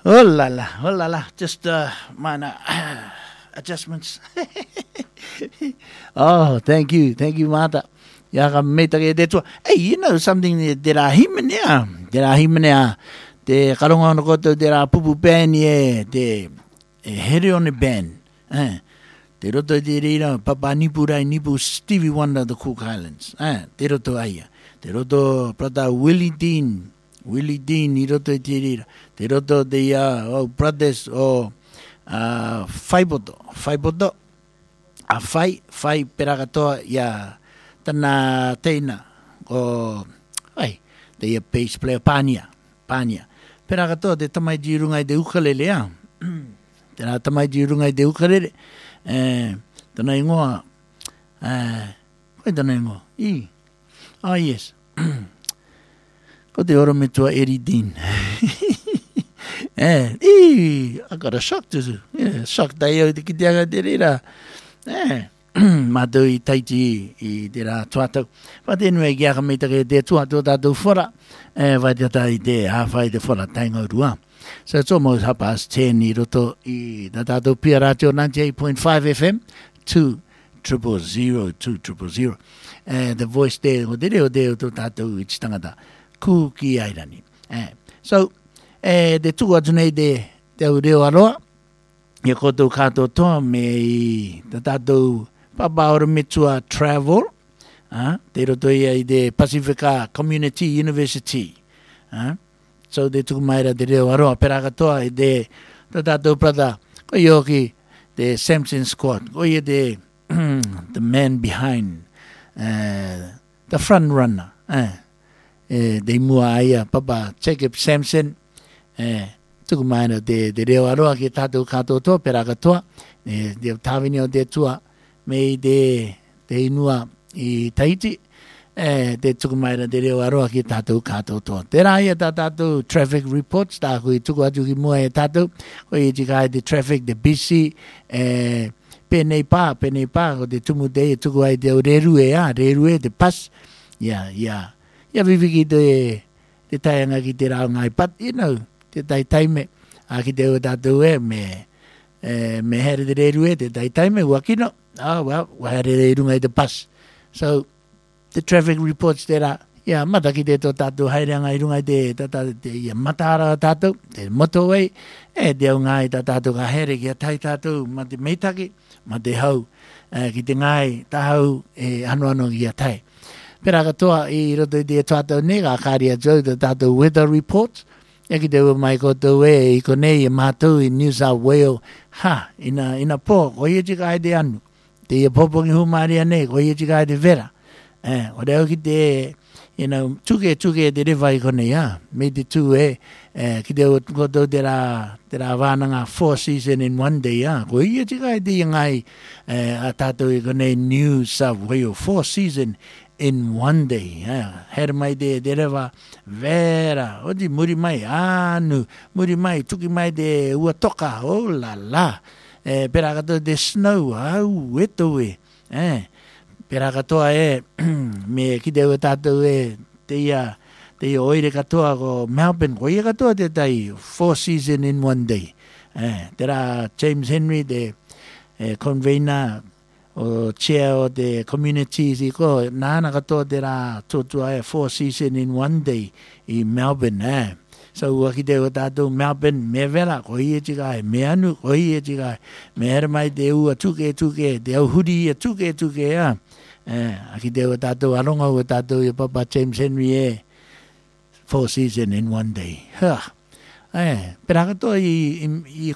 Oh la la. Just minor adjustments. Oh, thank you, Mata. Yaka metake de tu. Hey, you know something that I himania. The karonga no koto de la pupu ben ye de here on the ben. De roto de rira Papa Nipu Stevie Wonder the Cook Highlands. De roto aya. De roto brother Willie Dean ni roto de rira. De roto de brothers Faibodo. A fai peragatoa ya tana teina o ai de bass player Pania. Peragatoa de tamai jirungai de ukulele ya. Tena tamai jirungai de ukulele. Tana ingoa. Koe tana ingoa. Oh yes. Ko te oro me tua Eddie Dean. I got a shock to shock dai o te kitianga te rira. Mātou I taiti I te rā tuatau. But anyway, kia ka meitake te tuatau tātou whora. Vai te tai te hawhai te whora tainga urua. So it's almost 10:30 I roto I tā tātou pia rātio 98.5 FM 2000200. The voice there, o te reo tō tātou I tangata. Ku ki airani. So, te tuku atu nei te reo aroa. Ia koutou kātou toa me I tātou papaora metua travel. Te roto ia I te Pacifica Community University. So te tuku maira te reo aroa peraka toa I te tātou brother. Ko ioki te Samson Squad. Ko ia te the man behind the front runner. Te mua aia papa Jacob Samson. Tuku maina te reo aroa ki tātou kātou toa, peraka toa, te tāwini o te tua, me te inua I Tahiti, te tuku maina te reo aroa ki tātou kātou toa. Te rāia tātou traffic reports, tā kui tuku atu ki mua tātou, koi I tikai te traffic, te busy, penei pā, ko te tumu te tuku ai te rerue, te pas, ia viviki te taianga ki te rao ngai pat, you know, te taime a ki te o tātou me here te rerue te taime wakino here rungai te pas. So the traffic reports te rā mata ki te tō tātou haireanga I rungai te matara tātou te motorway te au ngai tātou ka here ki a tai tātou ma te meitaki ma te hau ki te ngai tahau ano ki a tai peraka toa I roto I te tātou ne ka kāria jau te tātou weather reports. Eki te ua mai kotou I konei mātou I New South Wales. Ina pō, ko ia tika ai te anu. Te ia popongi humari ane, ko ia tika ai te vera. O reo ki te, tuke te rewa I konei, me te tū ki te ua kotou te rā wānanga 4 season in 1 day, ko ia tika ai te iangai a tātou I konei New South Wales 4 season in 1 day. Here mai te rewa vera. Odi muri mai anu. Muri mai tuki mai te ua toka. Oh la la. Pera katoa te snow. Au eto e. Pera katoa me ki te ua tātou te ia oire katoa ko Melbourne. Ko ia katoa te tai 4 season in 1 day. Te rā James Henry te convener o chair o the communities I ko nana katoa te rā tōtua 4 season in 1 day I Melbourne. So waki te o tātou Melbourne me vera ko I tikai me anu ko I tikai me here mai te ua tuke te au huri ia tuke aki te o tātou aronga o tātou I Papa James Henry 4 season in 1 day. Pera katoa I